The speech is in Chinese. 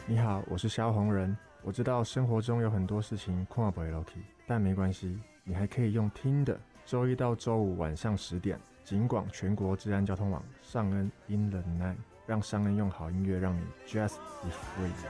你好，我是萧红人。我知道生活中有很多事情看不下去，但没关系，你还可以用听的。周一到周五晚上10点，警广全国治安交通网上恩 in the night，让上恩用好音乐让你 just be free。